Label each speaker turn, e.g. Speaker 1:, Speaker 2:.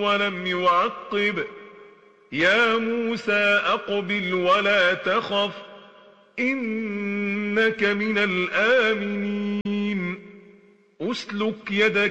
Speaker 1: ولم يعقب يا موسى أقبل ولا تخف إنك من الآمنين أسلك يدك